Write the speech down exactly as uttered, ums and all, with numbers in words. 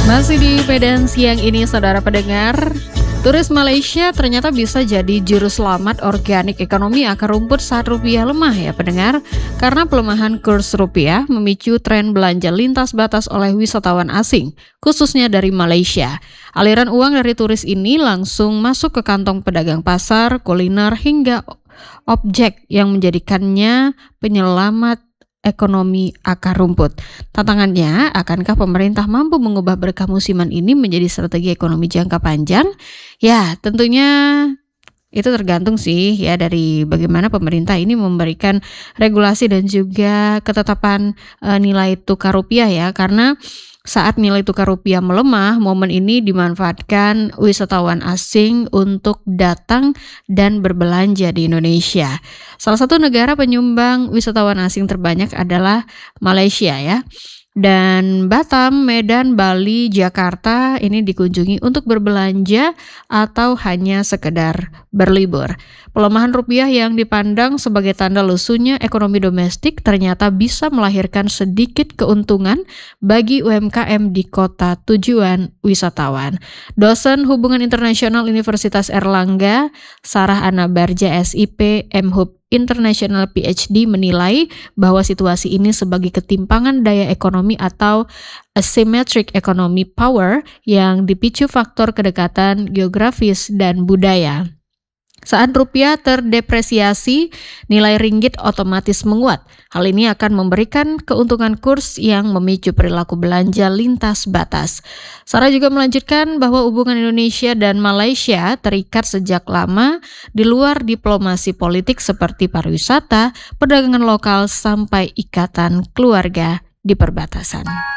Masih di Medan siang ini, saudara pendengar, turis Malaysia ternyata bisa jadi juru selamat organik ekonomi akar rumput saat rupiah lemah ya pendengar. Karena pelemahan kurs rupiah memicu tren belanja lintas batas oleh wisatawan asing, khususnya dari Malaysia. Aliran uang dari turis ini langsung masuk ke kantong pedagang pasar, kuliner, hingga objek yang menjadikannya penyelamat ekonomi akar rumput. Tantangannya, akankah pemerintah mampu mengubah berkah musiman ini menjadi strategi ekonomi jangka panjang? Ya, tentunya itu tergantung sih ya dari bagaimana pemerintah ini memberikan regulasi dan juga ketetapan e, nilai tukar rupiah ya. Karena saat nilai tukar rupiah melemah, momen ini dimanfaatkan wisatawan asing untuk datang dan berbelanja di Indonesia. Salah satu negara penyumbang wisatawan asing terbanyak adalah Malaysia ya. Dan Batam, Medan, Bali, Jakarta ini dikunjungi untuk berbelanja atau hanya sekedar berlibur. Pelemahan rupiah yang dipandang sebagai tanda lesunya ekonomi domestik ternyata bisa melahirkan sedikit keuntungan bagi U M K M di kota tujuan wisatawan. Dosen Hubungan Internasional Universitas Erlangga, Sarah Anna Barja S I P, M Hub International P H D menilai bahwa situasi ini sebagai ketimpangan daya ekonomi atau asymmetric economy power yang dipicu faktor kedekatan geografis dan budaya. Saat rupiah terdepresiasi, nilai ringgit otomatis menguat. Hal ini akan memberikan keuntungan kurs yang memicu perilaku belanja lintas batas. Sarah juga melanjutkan bahwa hubungan Indonesia dan Malaysia terikat sejak lama di luar diplomasi politik seperti pariwisata, perdagangan lokal, sampai ikatan keluarga di perbatasan.